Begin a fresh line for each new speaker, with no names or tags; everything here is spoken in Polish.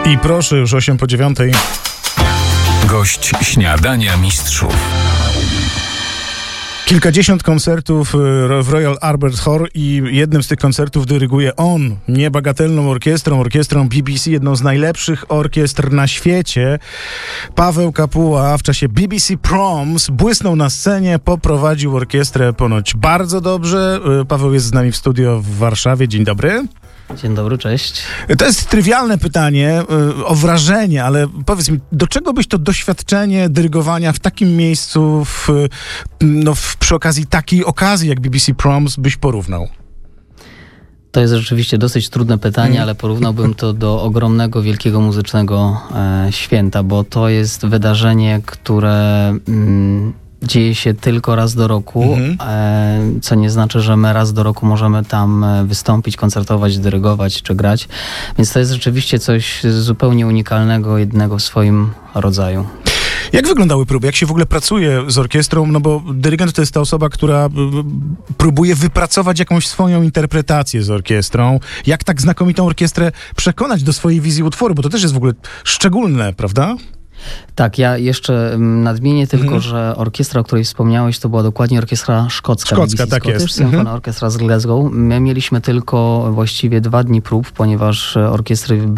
I proszę, już 8 po 9.
Gość Śniadania Mistrzów.
Kilkadziesiąt koncertów w Royal Albert Hall i jednym z tych koncertów dyryguje on, niebagatelną orkiestrą BBC, jedną z najlepszych orkiestr na świecie. Paweł Kapuła w czasie BBC Proms błysnął na scenie, poprowadził orkiestrę ponoć bardzo dobrze. Paweł jest z nami w studio w Warszawie. Dzień dobry.
Dzień dobry, cześć.
To jest trywialne pytanie o wrażenie, ale powiedz mi, do czego byś to doświadczenie dyrygowania w takim miejscu, przy okazji takiej okazji jak BBC Proms byś porównał?
To jest rzeczywiście dosyć trudne pytanie, ale porównałbym to do ogromnego, wielkiego muzycznego święta, bo to jest wydarzenie, które dzieje się tylko raz do roku, co nie znaczy, że my raz do roku możemy tam wystąpić, koncertować, dyrygować czy grać. Więc to jest rzeczywiście coś zupełnie unikalnego, jednego w swoim rodzaju.
Jak wyglądały próby? Jak się w ogóle pracuje z orkiestrą? No bo dyrygent to jest ta osoba, która próbuje wypracować jakąś swoją interpretację z orkiestrą. Jak tak znakomitą orkiestrę przekonać do swojej wizji utworu? Bo to też jest w ogóle szczególne, prawda?
Tak, ja jeszcze nadmienię tylko, że orkiestra, o której wspomniałeś, to była dokładnie orkiestra szkocka.
Szkocka, tak jest.
Symfoniczna orkiestra z Glasgow. My mieliśmy tylko właściwie 2 dni prób, ponieważ orkiestry